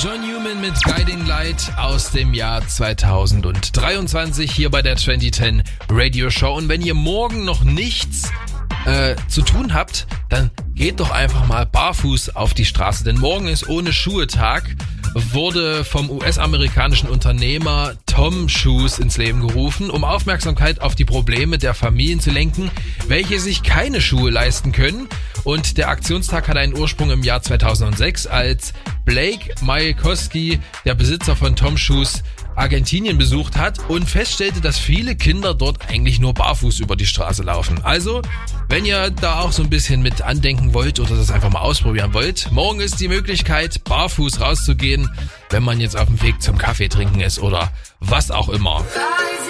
John Newman mit Guiding Light aus dem Jahr 2023 hier bei der 2010 Radio Show. Und wenn ihr morgen noch nichts zu tun habt, dann geht doch einfach mal barfuß auf die Straße. Denn morgen ist ohne Schuhe Tag, wurde vom US-amerikanischen Unternehmer Tom Shoes ins Leben gerufen, um Aufmerksamkeit auf die Probleme der Familien zu lenken, welche sich keine Schuhe leisten können. Und der Aktionstag hat einen Ursprung im Jahr 2006, als Blake Majkowski, der Besitzer von Tom Shoes, Argentinien besucht hat und feststellte, dass viele Kinder dort eigentlich nur barfuß über die Straße laufen. Also, wenn ihr da auch so ein bisschen mit andenken wollt oder das einfach mal ausprobieren wollt, morgen ist die Möglichkeit, barfuß rauszugehen, wenn man jetzt auf dem Weg zum Kaffee trinken ist oder was auch immer.